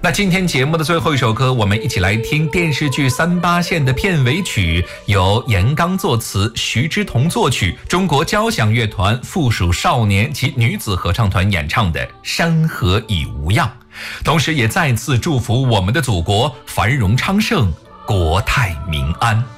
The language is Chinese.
那今天节目的最后一首歌，我们一起来听电视剧《三八线》的片尾曲，由严刚作词，徐之彤作曲，中国交响乐团附属少年及女子合唱团演唱的《山河已无恙》。同时也再次祝福我们的祖国繁荣昌盛，国泰民安。